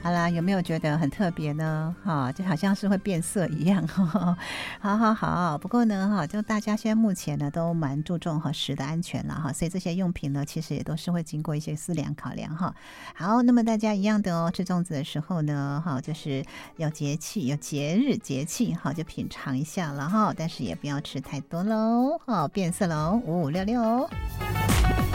好啦，有没有觉得很特别呢？哈，就好像是会变色一样。好好好，不过呢，哈，就大家现在目前呢都蛮注重食的安全了哈，所以这些用品呢，其实也都是会经过一些思量考量哈。好，那么大家一样的哦，吃粽子的时候呢，哈，就是有节气、有节日、节气，哈，就品尝一下了哈，但是也不要吃太多喽，哈，变色喽，5566。